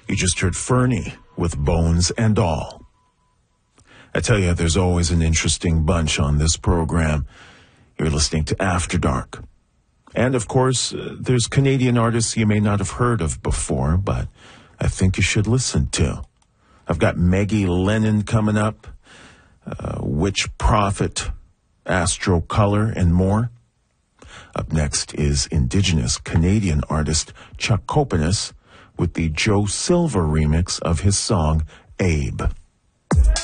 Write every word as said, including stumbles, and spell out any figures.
You just heard Fernie with Bones and All. I tell you, there's always an interesting bunch on this program. You're listening to After Dark. And, of course, uh, there's Canadian artists you may not have heard of before, but I think you should listen to. I've got Maggie Lennon coming up, uh, Witch Prophet, Astro Color, and more. Up next is Indigenous Canadian artist Chuck Copenis with the Joe Silva remix of his song, Abe.